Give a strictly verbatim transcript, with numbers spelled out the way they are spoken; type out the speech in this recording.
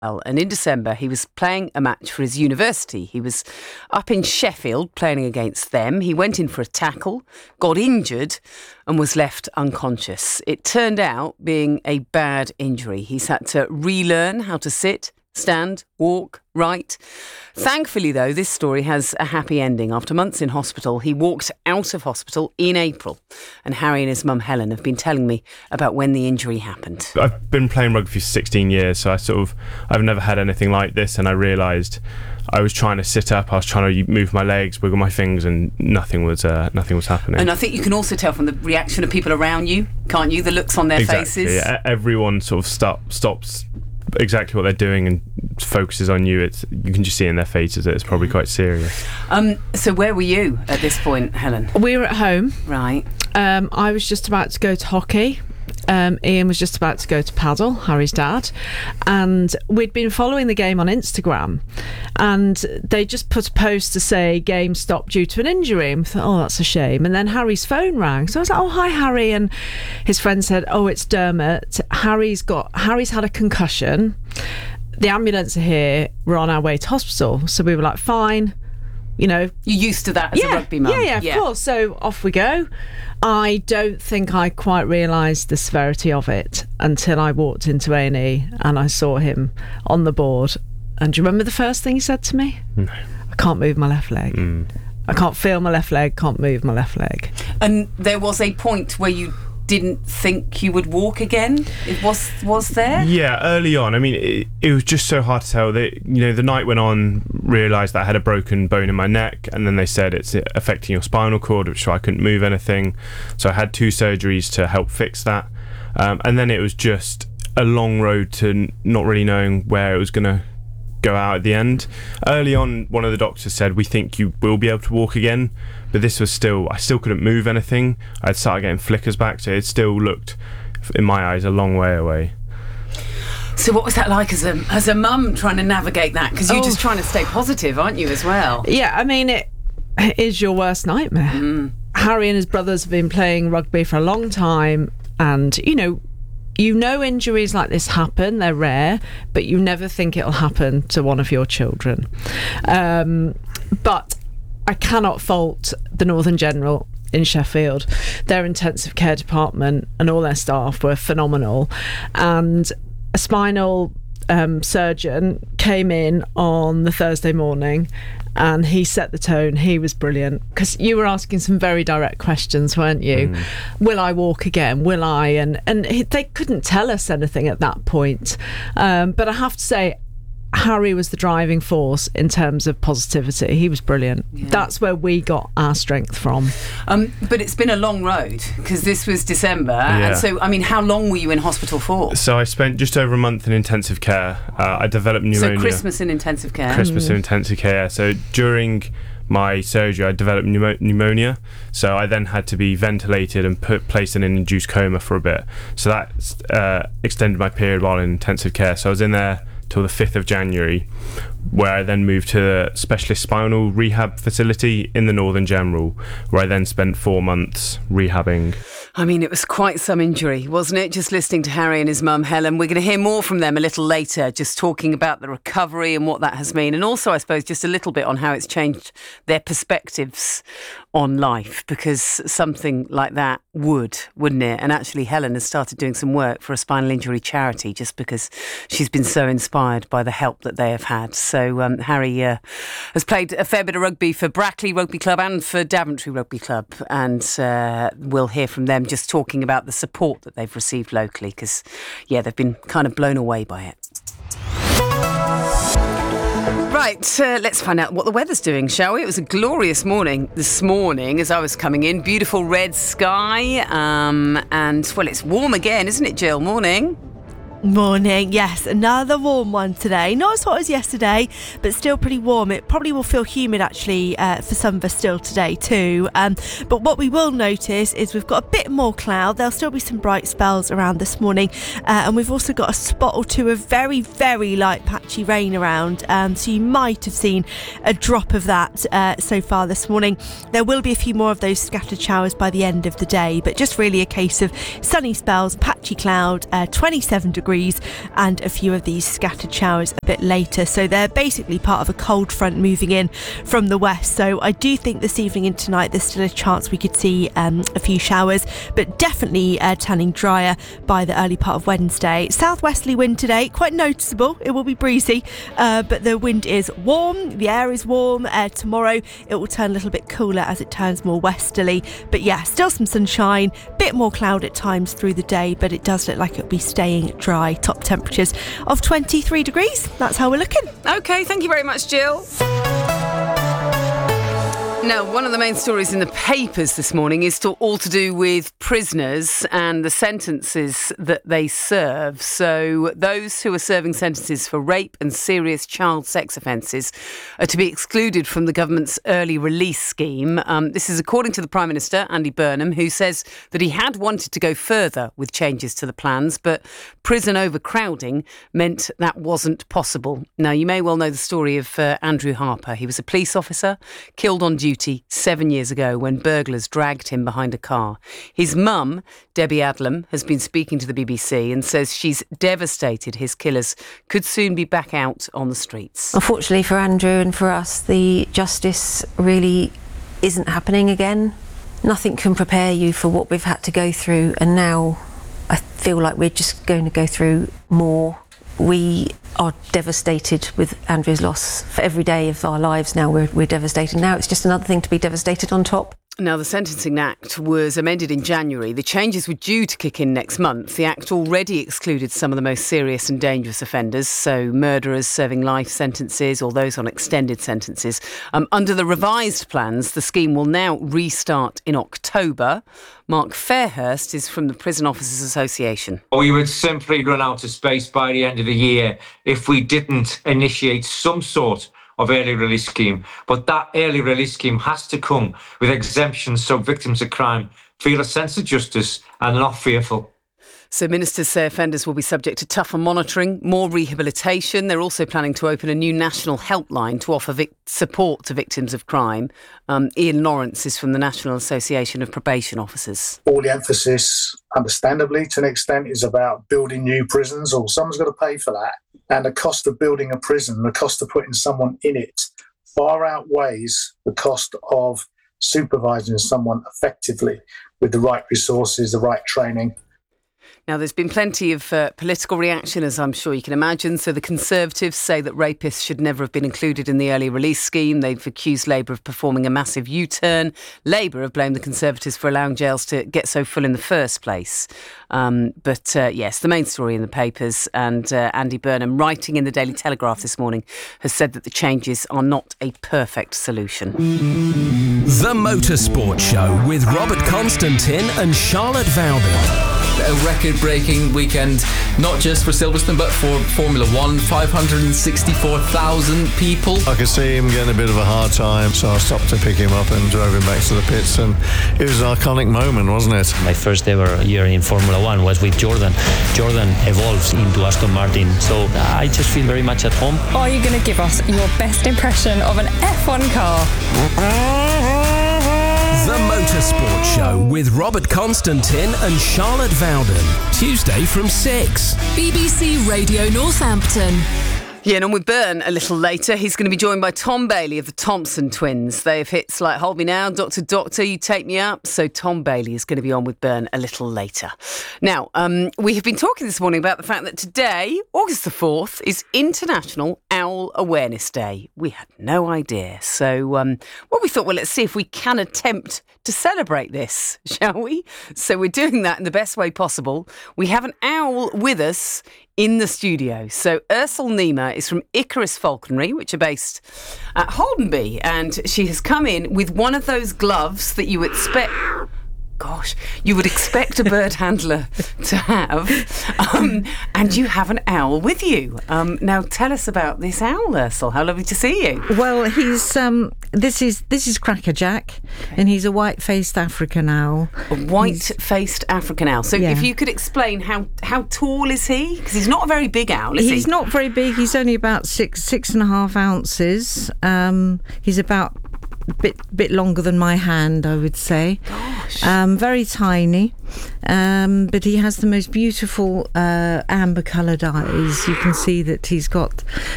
And in December, he was playing a match for his university. He was up in Sheffield playing against them. He went in for a tackle, got injured and was left unconscious. It turned out being a bad injury. He's had to relearn how to sit, stand, walk, write. Thankfully, though, this story has a happy ending. After months in hospital, he walked out of hospital in April. And Harry and his mum, Helen, have been telling me about when the injury happened. I've been playing rugby for sixteen years, so I sort of, I've never had anything like this. And I realised I was trying to sit up, I was trying to move my legs, wiggle my fingers, and nothing was uh, nothing was happening. And I think you can also tell from the reaction of people around you, can't you? The looks on their exactly, faces. Yeah. Everyone sort of stop, stops exactly what they're doing and focuses on you. It's, you can just see in their faces that it's probably quite serious. Um, so where were you at this point, Helen? We were at home. Right. Um, I was just about to go to hockey. Um, Ian was just about to go to paddle, Harry's dad, and we'd been following the game on Instagram, and they just put a post to say game stopped due to an injury, and we thought, oh, that's a shame. And then Harry's phone rang, so I was like, oh, hi Harry, and his friend said, oh, it's Dermot. Harry's got Harry's had a concussion, the ambulance are here, we're on our way to hospital. So we were like, fine, you know, you're used to that as yeah, a rugby mum. Yeah, yeah, of yeah. course. So off we go. I don't think I quite realised the severity of it until I walked into A and E and I saw him on the board. And do you remember the first thing he said to me? No. I can't move my left leg. Mm. I can't feel my left leg, can't move my left leg. And there was a point where you didn't think you would walk again? It was was there? Yeah, early on. I mean, it, it was just so hard to tell. That, you know, the night went on, realised that I had a broken bone in my neck, and then they said it's affecting your spinal cord, which so I couldn't move anything. So I had two surgeries to help fix that. Um, and then it was just a long road to n- not really knowing where it was going to go out at the end. Early on, one of the doctors said, we think you will be able to walk again, but this was still, I still couldn't move anything. I'd started getting flickers back, so it still looked, in my eyes, a long way away. So what was that like as a as a mum trying to navigate that? Because you're Oh. just trying to stay positive, aren't you, as well? Yeah, I mean, it, it is your worst nightmare. Mm. Harry and his brothers have been playing rugby for a long time, and, you know, you know injuries like this happen, they're rare, but you never think it'll happen to one of your children. Um, but I cannot fault the Northern General in Sheffield. Their intensive care department and all their staff were phenomenal. And a spinal um, surgeon came in on the Thursday morning and he set the tone. He was brilliant, because you were asking some very direct questions, weren't you? Mm. Will I walk again? Will I? And and he, they couldn't tell us anything at that point. Um, but I have to say, Harry was the driving force in terms of positivity. He was brilliant. Yeah. That's where we got our strength from. Um, but it's been a long road, because this was December. Yeah. And so, I mean, how long were you in hospital for? So I spent just over a month in intensive care. Uh, I developed pneumonia. So Christmas in intensive care. Christmas mm. in intensive care. So during my surgery, I developed pneumo- pneumonia. So I then had to be ventilated and put placed in an induced coma for a bit. So that uh, extended my period while in intensive care. So I was in there till the fifth of January, where I then moved to a specialist spinal rehab facility in the Northern General, where I then spent four months rehabbing. I mean, it was quite some injury, wasn't it? Just listening to Harry and his mum, Helen. We're going to hear more from them a little later, just talking about the recovery and what that has meant. And also, I suppose, just a little bit on how it's changed their perspectives on life, because something like that would, wouldn't it? And actually, Helen has started doing some work for a spinal injury charity just because she's been so inspired by the help that they have had. So um, Harry uh, has played a fair bit of rugby for Brackley Rugby Club and for Daventry Rugby Club. And uh, we'll hear from them just talking about the support that they've received locally, because, yeah, they've been kind of blown away by it. Right, uh, let's find out what the weather's doing, shall we? It was a glorious morning this morning as I was coming in. Beautiful red sky, um, and, well, it's warm again, isn't it, Jill? Morning. Morning, yes, another warm one today. Not as hot as yesterday, but still pretty warm. It probably will feel humid actually uh, for some of us still today too. Um, but what we will notice is we've got a bit more cloud. There'll still be some bright spells around this morning, uh, and we've also got a spot or two of very, very light patchy rain around. Um, so you might have seen a drop of that uh, so far this morning. There will be a few more of those scattered showers by the end of the day, but just really a case of sunny spells, patchy cloud, uh, twenty-seven degrees. degrees and a few of these scattered showers a bit later. So they're basically part of a cold front moving in from the west. So I do think this evening and tonight there's still a chance we could see um, a few showers, but definitely uh, turning drier by the early part of Wednesday. Southwesterly wind today, quite noticeable. It will be breezy, uh, but the wind is warm, the air is warm. Uh, tomorrow it will turn a little bit cooler as it turns more westerly, but yeah, still some sunshine, bit more cloud at times through the day, but it does look like it'll be staying dry. Top temperatures of twenty-three degrees. That's how we're looking. OK, thank you very much, Jill. Now, one of the main stories in the papers this morning is to, all to do with prisoners and the sentences that they serve. So those who are serving sentences for rape and serious child sex offences are to be excluded from the government's early release scheme. Um, this is according to the Prime Minister, Andy Burnham, who says that he had wanted to go further with changes to the plans, but prison overcrowding meant that wasn't possible. Now, you may well know the story of uh, Andrew Harper. He was a police officer, killed on duty seven years ago when burglars dragged him behind a car. His mum, Debbie Adlam, has been speaking to the B B C and says she's devastated his killers could soon be back out on the streets. Unfortunately for Andrew and for us, the justice really isn't happening again. Nothing can prepare you for what we've had to go through, and now I feel like we're just going to go through more. We are devastated with Andrew's loss. For every day of our lives now, we're, we're devastated. Now it's just another thing to be devastated on top. Now, the Sentencing Act was amended in January. The changes were due to kick in next month. The Act already excluded some of the most serious and dangerous offenders, so murderers serving life sentences or those on extended sentences. Um, under the revised plans, the scheme will now restart in October. Mark Fairhurst is from the Prison Officers Association. We would simply run out of space by the end of the year if we didn't initiate some sort of early release scheme. But that early release scheme has to come with exemptions so victims of crime feel a sense of justice and are not fearful. So ministers say offenders will be subject to tougher monitoring, more rehabilitation. They're also planning to open a new national helpline to offer vic- support to victims of crime. Um, Ian Lawrence is from the National Association of Probation Officers. All the emphasis, understandably, to an extent, is about building new prisons, or someone's got to pay for that. And the cost of building a prison, the cost of putting someone in it, far outweighs the cost of supervising someone effectively with the right resources, the right training. Now, there's been plenty of uh, political reaction, as I'm sure you can imagine. So the Conservatives say that rapists should never have been included in the early release scheme. They've accused Labour of performing a massive U-turn. Labour have blamed the Conservatives for allowing jails to get so full in the first place. Um, but uh, yes, the main story in the papers, and uh, Andy Burnham, writing in the Daily Telegraph this morning, has said that the changes are not a perfect solution. The Motorsport Show with Robert Constantine and Charlotte Valden. A record-breaking weekend, not just for Silverstone, but for Formula One. five hundred sixty-four thousand people. I could see him getting a bit of a hard time, so I stopped to pick him up and drove him back to the pits, and it was an iconic moment, wasn't it? My first ever year in Formula One was with Jordan. Jordan evolves into Aston Martin, so I just feel very much at home. Are you going to give us your best impression of an F one car? The Motorsport Show with Robert Constantine and Charlotte Valden. Tuesday from six. B B C Radio Northampton. Yeah, and on with Byrne a little later. He's going to be joined by Tom Bailey of the Thompson Twins. They have hits like Hold Me Now, Doctor Doctor, You Take Me Up. So Tom Bailey is going to be on with Byrne a little later. Now, um, we have been talking this morning about the fact that today, August the fourth, is International Owl Awareness Day. We had no idea. So um, what we thought, well, let's see if we can attempt to celebrate this, shall we? So we're doing that in the best way possible. We have an owl with us in the studio. So Ursel Niemer is from Icarus Falconry, which are based at Holdenby, and she has come in with one of those gloves that you expect... Gosh, you would expect a bird handler to have, um, and you have an owl with you. Um, now, tell us about this owl, Ursel. How lovely to see you. Well, he's um, this is this is Crackerjack, and he's a white-faced African owl. A white-faced African owl. So, yeah. If you could explain how how tall is he? Because he's not a very big owl, is he? He's not very big. He's only about six six and a half ounces. Um, he's about. Bit bit longer than my hand, I would say. Gosh. gosh. Um, very tiny, um, but he has the most beautiful uh, amber coloured eyes. You can see that he's got